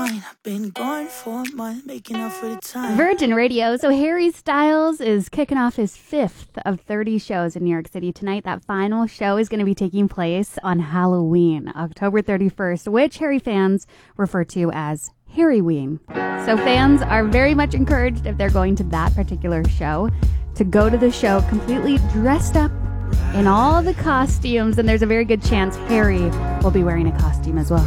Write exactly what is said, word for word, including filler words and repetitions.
mine. I've been gone for a month, making up for the time. Virgin Radio. So Harry Styles is kicking off his fifth of thirty shows in New York City tonight. That final show is going to be taking place on Halloween, October thirty-first, which Harry fans refer to as Harryween. So fans are very much encouraged, if they're going to that particular show, to go to the show completely dressed up in all the costumes, and there's a very good chance Harry will be wearing a costume as well.